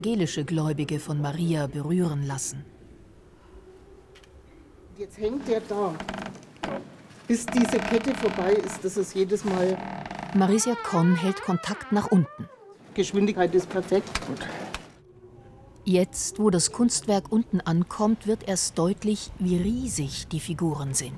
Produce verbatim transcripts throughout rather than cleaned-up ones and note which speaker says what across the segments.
Speaker 1: evangelische Gläubige von Maria berühren lassen.
Speaker 2: Jetzt hängt der da. Bis diese Kette vorbei ist, das ist jedes Mal...
Speaker 1: Marisia Conn hält Kontakt nach unten.
Speaker 2: Geschwindigkeit ist perfekt. Gut.
Speaker 1: Jetzt, wo das Kunstwerk unten ankommt, wird erst deutlich, wie riesig die Figuren sind.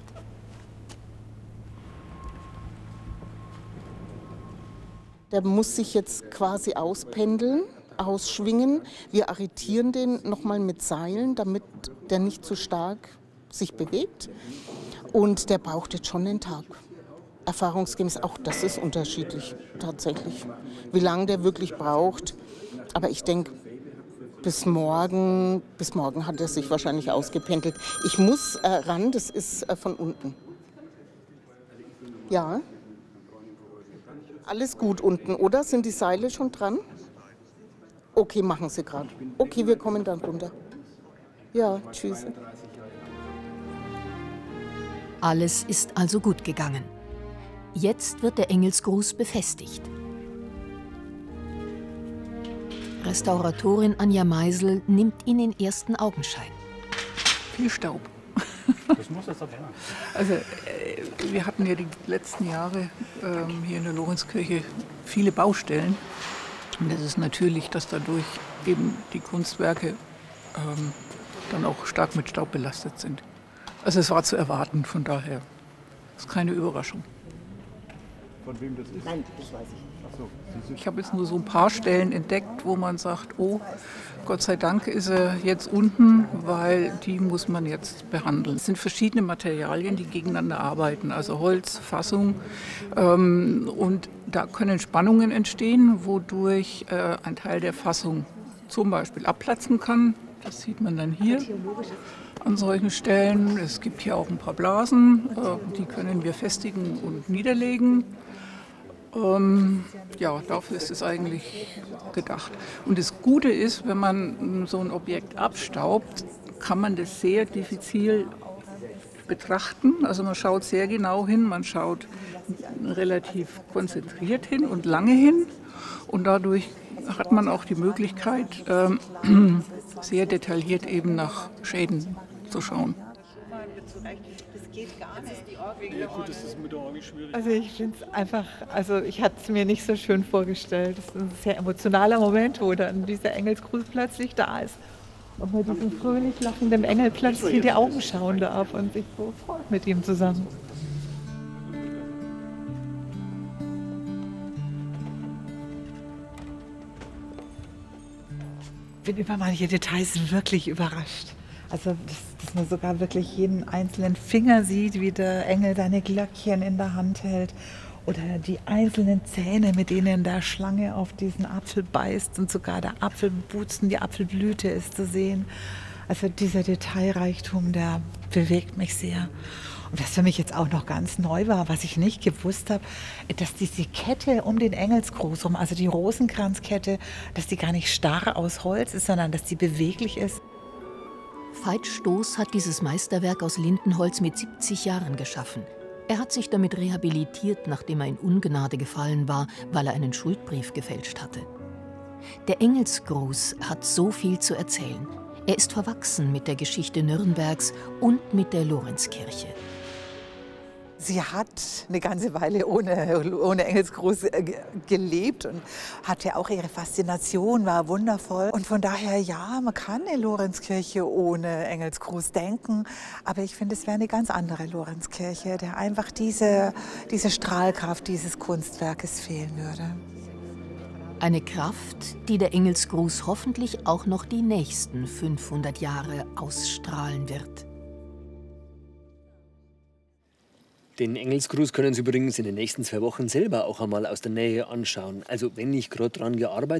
Speaker 2: Der muss sich jetzt quasi auspendeln, ausschwingen. Wir arretieren den nochmal mit Seilen, damit der nicht zu stark sich bewegt. Und der braucht jetzt schon einen Tag. Erfahrungsgemäß, auch das ist unterschiedlich tatsächlich, wie lange der wirklich braucht. Aber ich denke, bis morgen, bis morgen hat er sich wahrscheinlich ausgependelt. Ich muss äh, ran, das ist äh, von unten. Ja. Alles gut unten, oder? Sind die Seile schon dran? Okay, machen Sie gerade. Okay, wir kommen dann runter. Ja, tschüss.
Speaker 1: Alles ist also gut gegangen. Jetzt wird der Engelsgruß befestigt. Restauratorin Anja Meisel nimmt ihn in ersten Augenschein.
Speaker 3: Viel Staub.
Speaker 4: Das muss jetzt aber.
Speaker 3: Also, äh, wir hatten ja die letzten Jahre ähm, hier in der Lorenzkirche viele Baustellen. Und es ist natürlich, dass dadurch eben die Kunstwerke ähm, dann auch stark mit Staub belastet sind. Also es war zu erwarten, von daher ist keine Überraschung.
Speaker 4: Von wem das ist?
Speaker 2: Nein, das weiß ich.
Speaker 4: Ach so,
Speaker 3: Ich habe jetzt nur so ein paar Stellen entdeckt, wo man sagt, oh, Gott sei Dank ist er jetzt unten, weil die muss man jetzt behandeln. Es sind verschiedene Materialien, die gegeneinander arbeiten, also Holz, Fassung. Ähm, und da können Spannungen entstehen, wodurch äh, ein Teil der Fassung zum Beispiel abplatzen kann. Das sieht man dann hier an solchen Stellen. Es gibt hier auch ein paar Blasen, äh, die können wir festigen und niederlegen. Ähm, ja, dafür ist es eigentlich gedacht. Und das Gute ist, wenn man so ein Objekt abstaubt, kann man das sehr diffizil betrachten. Also man schaut sehr genau hin, man schaut relativ konzentriert hin und lange hin. Und dadurch hat man auch die Möglichkeit, ähm, sehr detailliert eben nach Schäden zu schauen.
Speaker 5: Also ich finde es einfach, also ich hatte es mir nicht so schön vorgestellt. Es ist ein sehr emotionaler Moment, wo dann dieser Engelsgruß plötzlich da ist. Und mit diesem fröhlich lachenden Engel plötzlich in die Augen schauen darf und sich so freut mit ihm zusammen. Ich bin über manche Details wirklich überrascht. Also, dass, dass man sogar wirklich jeden einzelnen Finger sieht, wie der Engel seine Glöckchen in der Hand hält. Oder die einzelnen Zähne, mit denen der Schlange auf diesen Apfel beißt. Und sogar der Apfelbutzen, die Apfelblüte ist zu sehen. Also dieser Detailreichtum, der bewegt mich sehr. Und was für mich jetzt auch noch ganz neu war, was ich nicht gewusst habe, dass diese Kette um den Engelsgruß rum, also die Rosenkranzkette, dass die gar nicht starr aus Holz ist, sondern dass die beweglich ist.
Speaker 1: Veit Stoß hat dieses Meisterwerk aus Lindenholz mit siebzig Jahren geschaffen. Er hat sich damit rehabilitiert, nachdem er in Ungnade gefallen war, weil er einen Schuldbrief gefälscht hatte. Der Engelsgruß hat so viel zu erzählen. Er ist verwachsen mit der Geschichte Nürnbergs und mit der Lorenzkirche.
Speaker 5: Sie hat eine ganze Weile ohne, ohne Engelsgruß gelebt und hatte auch ihre Faszination, war wundervoll. Und von daher, ja, man kann eine Lorenzkirche ohne Engelsgruß denken. Aber ich finde, es wäre eine ganz andere Lorenzkirche, der einfach diese, diese Strahlkraft dieses Kunstwerkes fehlen würde.
Speaker 1: Eine Kraft, die der Engelsgruß hoffentlich auch noch die nächsten fünfhundert Jahre ausstrahlen wird.
Speaker 6: Den Engelsgruß können Sie übrigens in den nächsten zwei Wochen selber auch einmal aus der Nähe anschauen. Also wenn nicht gerade dran gearbeitet